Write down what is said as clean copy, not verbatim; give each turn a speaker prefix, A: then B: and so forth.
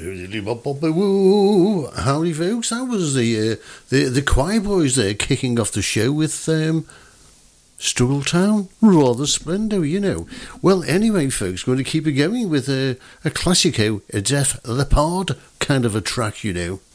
A: Howdy, folks. That was the Choir Boys there kicking off the show with Struggle Town. Rather splendid, you know. Well, anyway, folks, going to keep it going with a classico, a Def Leppard kind of a track, you know.